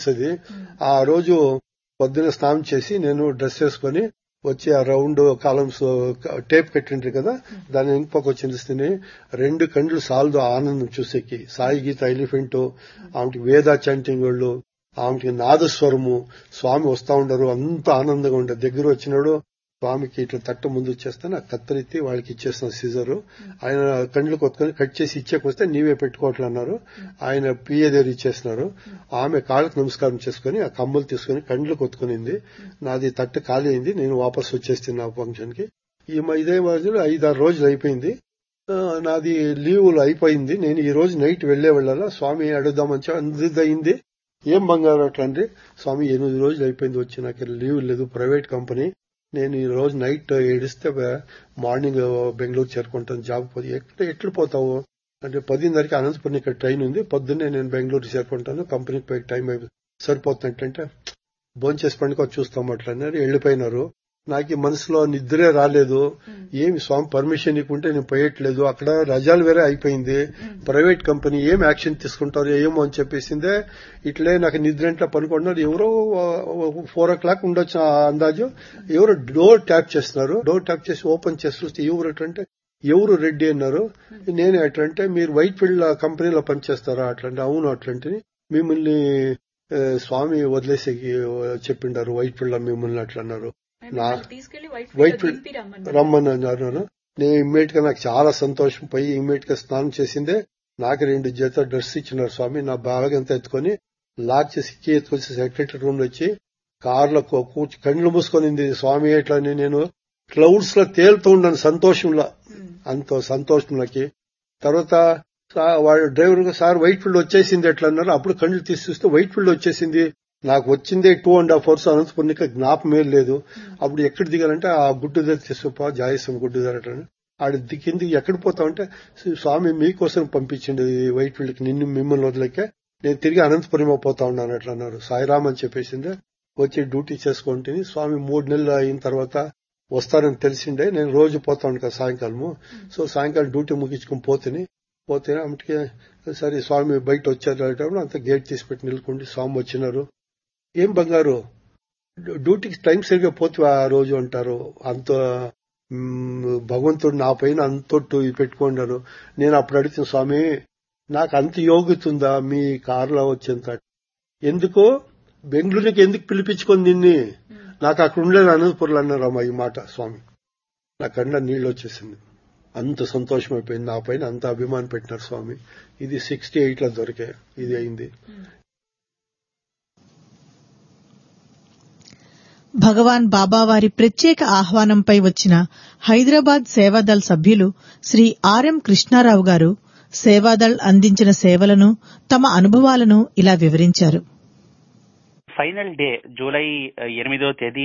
వస్తుంది. ఆ రోజు పొద్దున్న స్నానం చేసి నేను డ్రెస్ వేసుకుని వచ్చి ఆ రౌండ్ కాలమ్స్ టేప్ కట్టిండ్రు కదా, దాని ఇంకొక చిందిస్తుంది. 2 కండ్లు సాలదు ఆనందం చూసేకి. సాయి గీత ఎలిఫెంట్, ఆమెకి వేద చాంటింగ్ వాళ్ళు, ఆమెకి నాదస్వరము, స్వామి వస్తా ఉండరు, అంత ఆనందంగా ఉండదు. దగ్గర వచ్చినాడు స్వామికి ఇట్లా తట్ట ముందు వచ్చేస్తాను, ఆ కత్తెత్తి వాళ్ళకి ఇచ్చేస్తాను సిజరు. ఆయన కండ్లు కొట్టుకొని కట్ చేసి ఇచ్చేకొస్తే నీవే పెట్టుకోవట్లన్నారు. ఆయన పిఏ దగ్గర ఇచ్చేస్తున్నారు. ఆమె కాళ్ళకు నమస్కారం చేసుకుని ఆ కమ్మలు తీసుకుని కండ్లు కొట్టుకునింది. నాది తట్టు ఖాళీ అయింది, నేను వాపస్ వచ్చేస్తున్నా ఫంక్షన్ కి. ఇదే రోజులు 5-6 రోజులు అయిపోయింది. నాది లీవులు అయిపోయింది. నేను ఈ రోజు నైట్ వెళ్లాలా స్వామి అడుగుదామని అందయింది. ఏం బంగారు అట్లండి స్వామి, 8 రోజులు అయిపోయింది వచ్చి, నాకు లీవ్ లేదు, ప్రైవేట్ కంపెనీ. నేను ఈ రోజు నైట్ ఏడిస్తే మార్నింగ్ బెంగళూరు చేరుకుంటాను జాబ్ పోయి. ఎట్లు పోతావు అంటే 10:30కి అనంతపురం ఇక్కడ ట్రైన్ ఉంది, పొద్దున్నే నేను బెంగళూరు చేరుకుంటాను, కంపెనీకి పోయి టైం సరిపోతున్నట్టంటే భోంచేసి పండుగ చూస్తాం అట్లన్నారు. వెళ్లిపోయినారు. నాకు మనసులో నిద్రే రాలేదు. ఏమి స్వామి పర్మిషన్ ఇవ్వకుంటే నేను పోయట్లేదు, అక్కడ రజాలు వేరే అయిపోయింది, ప్రైవేట్ కంపెనీ ఏం యాక్షన్ తీసుకుంటారు ఏమో అని చెప్పేసిందే. ఇట్లే నాకు నిద్ర ఇంట్లో పనుకుంటున్నారు. ఎవరో 4 o'clock ఉండొచ్చు అందాజు. ఎవరో డోర్ ట్యాప్ చేస్తున్నారు. డోర్ ట్యాప్ చేసి ఓపెన్ చేసి చూస్తే ఎవరు ఎట్లంటే, ఎవరు రెడ్డి అన్నారు. నేను ఎట్లంటే, మీరు వైట్ ఫీల్డ్ కంపెనీలో పనిచేస్తారా అట్లంటే, అవును అట్లాంటి. మిమ్మల్ని స్వామి వదిలేసి చెప్పిండారు వైట్ ఫీల్డ్ మిమ్మల్ని అట్లన్నారు. వైట్ ఫీల్డ్ రమ్మని అన్నారు. నేను ఇమ్మీడియట్ గా నాకు చాలా సంతోషం పోయి ఇమ్మీడియట్ గా స్నానం చేసిందే. నాకు 2 జత డ్రెస్ ఇచ్చినారు స్వామి. నా బ్యాగ్ అంతా ఎత్తుకొని లాక్ చేసి ఎత్తుకొచ్చి సెక్రటరీ రూమ్ లో వచ్చి కార్లో కూర్చి కండ్లు మూసుకొనింది స్వామి. ఎట్లా నేను క్లౌడ్స్ లో తేలుతూ ఉన్నాను సంతోషంలో, అంత సంతోషంలోకి. తర్వాత వాడు డ్రైవర్ సార్ వైట్ ఫీల్డ్ వచ్చేసింది ఎట్లా అన్నారు. అప్పుడు కండ్లు తీసి చూస్తే వైట్ ఫీల్డ్ వచ్చేసింది. నాకు వచ్చిందే 2.5 hours అనంతపురంకి జ్ఞాపమే లేదు. అప్పుడు ఎక్కడ దిగాలంటే ఆ గుడ్డు దగ్గర తీసుకుపో, జాయసం గుడ్డు దగ్గర. ఆడ కిందికి ఎక్కడ పోతామంటే, స్వామి మీకోసం పంపించింది వైట్ ఫీల్డ్ కి, మిమ్మల్ని వదిలేకే నేను తిరిగి అనంతపురం పోతా ఉన్నాను అట్లా అన్నారు. సాయిరామ్ అని చెప్పేసిందే. వచ్చి డ్యూటీ చేసుకుంటుంది. స్వామి 3 నెలలు అయిన తర్వాత వస్తారని తెలిసిండే. నేను రోజు పోతా ఉంటాను కదా సాయంకాలము. సో సాయంకాలం డ్యూటీ ముగించుకుని పోతే అమ్మటికి సరే స్వామి బయట వచ్చారు. అంత గేట్ తీసి పెట్టి నిలుకుండి స్వామి వచ్చినారు. ఏం బంగారు డ్యూటీకి టైం సరిగ్గా పోతే ఆ రోజు అంటారు. అంత భగవంతుడు నా పైన అంతొట్టు పెట్టుకున్నారు. నేను అప్పుడు అడిగిన స్వామి, నాకు అంత యోగ్యతుందా మీ కారులో వచ్చేంత? ఎందుకో బెంగళూరుకి ఎందుకు పిలిపించుకొని నిన్ని, నాకు అక్కడ ఉండలేదు అనంతపురంలో అన్నారమ్మా ఈ మాట స్వామి. నా కన్నా నీళ్ళు వచ్చేసింది. అంత సంతోషం అయిపోయింది. నా పైన అంత అభిమానం పెట్టినారు స్వామి. ఇది 68 లో దొరికే ఇది అయింది. భగవాన్ బాబావారి ప్రత్యేక ఆహ్వానంపై వచ్చిన హైదరాబాద్ సేవాదళ్ సభ్యులు శ్రీ ఆర్ఎం కృష్ణారావు గారు సేవాదళ్ అందించిన సేవలను, తమ అనుభవాలను ఇలా వివరించారు. ఫైనల్ డే జూలై 8వ తేదీ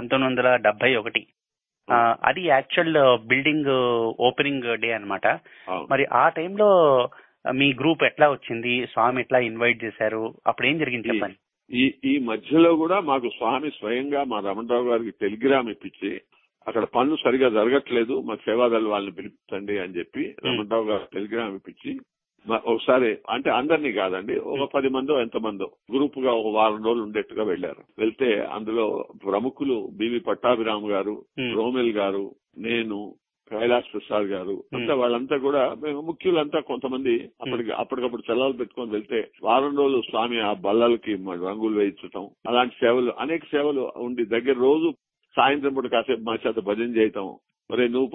1971. అది యాక్చువల్ బిల్డింగ్ ఓపెనింగ్ డే అన్నమాట. మరి ఆ టైంలో మీ గ్రూప్ ఎట్లా వచ్చింది, స్వామి ఎట్లా ఇన్వైట్ చేశారు, అప్పుడు ఏం జరిగింది చెప్పండి. ఈ మధ్యలో కూడా మాకు స్వామి స్వయంగా మా రమణరావు గారికి టెలిగ్రామ్ ఇప్పించి, అక్కడ పనులు సరిగా జరగట్లేదు, మా సేవాదళ వాళ్ళని పిలిపించండి అని చెప్పి రమణరావు గారు టెలిగ్రామ్ ఇప్పించి ఒకసారి, అంటే అందరినీ కాదండి, ఒక 10 మందో ఎంతమందో గ్రూప్ గా ఒక వారం రోజులు ఉండేట్టుగా వెళ్లారు. వెళ్తే అందులో ప్రముఖులు బివి పట్టాభిరామ్ గారు, రోమెల్ గారు, నేను, కైలాష్ ప్రసాద్ గారు, అంతా వాళ్ళంతా కూడా ముఖ్యులంతా కొంతమంది అప్పటికప్పుడు సెలవులు పెట్టుకొని వెళ్తే వారం రోజులు స్వామి ఆ బల్లలకి రంగులు వేయించటం, అలాంటి సేవలు, అనేక సేవలు ఉండి దగ్గర రోజు సాయంత్రం పూట కాసేపు మా చేత భజన చేయటం, మరే నువ్వు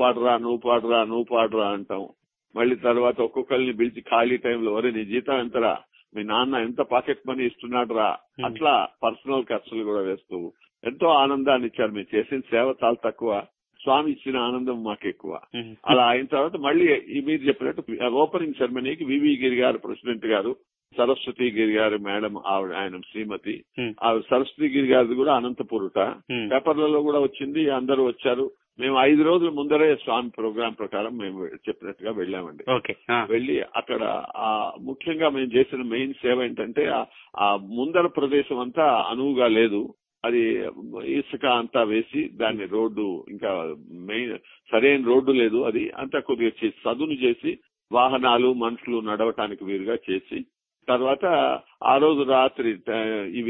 పాడరా అంటాం. మళ్ళీ తర్వాత ఒక్కొక్కరిని పిలిచి ఖాళీ టైంలో ఒరే నీ జీతం ఎంతరా, మీ నాన్న ఎంత పాకెట్ మనీ ఇస్తున్నాడు రా, అట్లా పర్సనల్ ఖర్చులు కూడా వేస్తూ ఎంతో ఆనందాన్ని ఇచ్చారు. మీరు చేసిన సేవ చాలా తక్కువ, స్వామి ఇచ్చిన ఆనందం మాకు ఎక్కువ. అలా అయిన తర్వాత మళ్ళీ మీరు చెప్పినట్టు ఓపెనింగ్ సెరమనీకి వివి గిరి గారు ప్రెసిడెంట్ గారు, సరస్వతి గిరి గారు మేడం ఆయన శ్రీమతి, ఆ సరస్వతి గిరి గారిది కూడా అనంతపురట, పేపర్లలో కూడా వచ్చింది, అందరూ వచ్చారు. మేము 5 రోజుల ముందరే స్వామి ప్రోగ్రాం ప్రకారం మేము చెప్పినట్టుగా వెళ్ళామండి. వెళ్లి అక్కడ ముఖ్యంగా మేము చేసిన మెయిన్ సేవ ఏంటంటే, ఆ ముందర ప్రదేశం అంతా అనువుగా లేదు, అది ఇసుక అంతా వేసి దాన్ని రోడ్డు, ఇంకా మెయిన్ సరైన రోడ్డు లేదు, అది అంతా కొద్దిగా సదును చేసి వాహనాలు మనుషులు నడవటానికి వీలుగా చేసి, తర్వాత ఆ రోజు రాత్రి ఇవి